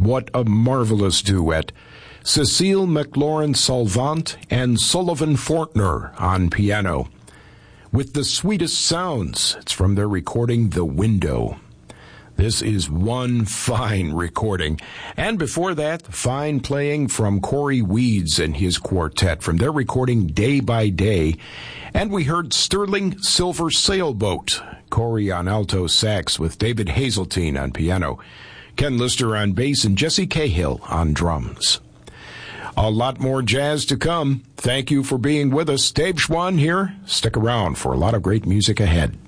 what a marvelous duet. Cecile McLaurin-Salvant and Sullivan Fortner on piano. With the sweetest sounds, it's from their recording The Window. This is one fine recording. And before that, fine playing from Corey Weeds and his quartet from their recording Day by Day. And we heard Sterling Silver Sailboat, Corey on alto sax with David Hazeltine on piano, Ken Lister on bass, and Jesse Cahill on drums. A lot more jazz to come. Thank you for being with us. Dave Schwann here. Stick around for a lot of great music ahead.